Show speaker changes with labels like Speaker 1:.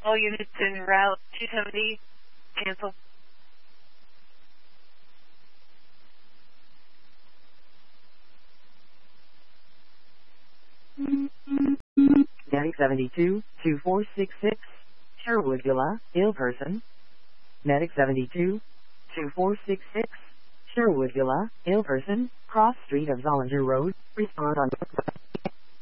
Speaker 1: All units en route 270, cancel.
Speaker 2: Medic 72, 2466, Sherwood Villa, ill person. Medic 72, 2466, Sherwood Villa, ill person, cross street of Zollinger Road, respond on